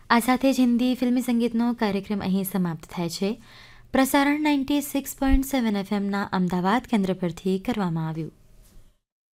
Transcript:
આ સાથે જ હિન્દી ફિલ્મી સંગીતનો કાર્યક્રમ અહીં સમાપ્ત થાય છે. પ્રસારણ 96.7 FMના અમદાવાદ કેન્દ્ર પરથી કરવામાં આવ્યું.